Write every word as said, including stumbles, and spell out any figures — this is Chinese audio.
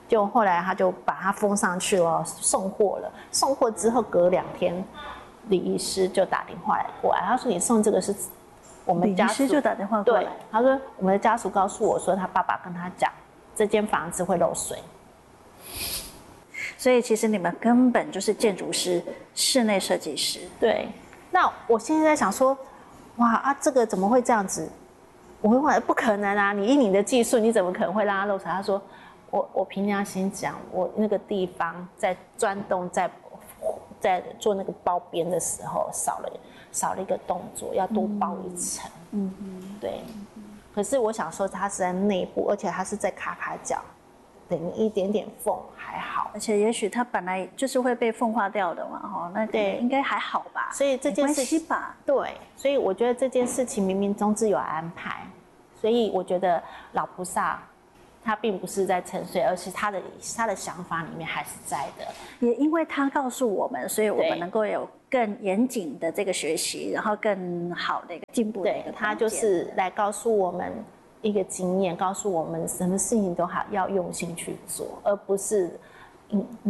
就后来他就把它封上去了，送货了。送货之后隔两天，李医师就打电话来过来，他说你送这个是我们家属， 李医师就打电话过来， 对，他说我们的家属告诉我说他爸爸跟他讲，这间房子会漏水。 所以其实你们根本就是建筑师、室内设计师。 对，那我现在在想说，哇啊，这个怎么会这样子？我会问，不可能啊！你以你的技术，你怎么可能会让它漏水？他说，我我凭良心讲，我那个地方在钻洞，在在做那个包边的时候，少了少了一个动作，要多包一层。嗯嗯，对。可是我想说，它是在内部，而且它是在卡卡角，等于一点点缝还好。 而且也许它本来就是会被风化掉的嘛，哈，那对应该还好吧？ 所以这件事情吧， 对，所以我觉得这件事情冥冥中自有安排。所以我觉得老菩萨他并不是在沉睡，而是他的他的想法里面还是在的。 也因为他告诉我们，所以我们能够有更严谨的这个学习，然后更好的一个进步的一个空间。 对，他就是来告诉我们一个经验，告诉我们什么事情都好要用心去做，而不是嗯。